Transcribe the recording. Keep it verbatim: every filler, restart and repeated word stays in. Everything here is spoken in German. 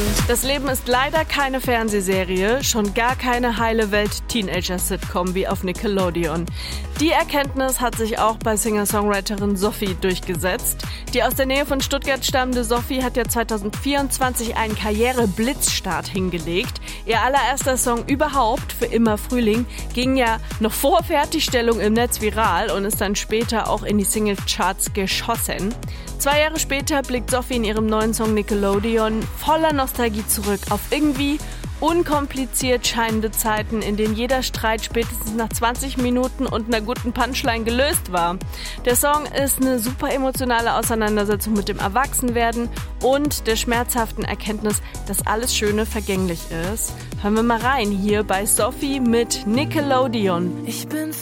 Das Leben ist leider keine Fernsehserie, schon gar keine heile Welt-Teenager-Sitcom wie auf Nickelodeon. Die Erkenntnis hat sich auch bei Singer-Songwriterin Sophie durchgesetzt. Die aus der Nähe von Stuttgart stammende Sophie hat ja zwanzig vierundzwanzig einen Karriere-Blitzstart hingelegt. Ihr allererster Song überhaupt, Für immer Frühling, ging ja noch vor Fertigstellung im Netz viral und ist dann später auch in die Single-Charts geschossen. Zwei Jahre später blickt Sophie in ihrem neuen Song Nickelodeon voller Nostalgie zurück auf irgendwie unkompliziert scheinende Zeiten, in denen jeder Streit spätestens nach zwanzig Minuten und einer guten Punchline gelöst war. Der Song ist eine super emotionale Auseinandersetzung mit dem Erwachsenwerden und der schmerzhaften Erkenntnis, dass alles Schöne vergänglich ist. Hören wir mal rein hier bei Sophie mit Nickelodeon. Ich bin